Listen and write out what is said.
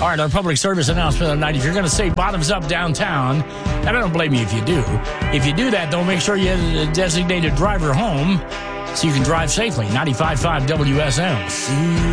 All right, our public service announcement of the night. If you're going to say bottoms up downtown, and I don't blame you if you do. If you do that, though, make sure you have a designated driver home so you can drive safely. 95.5 WSM.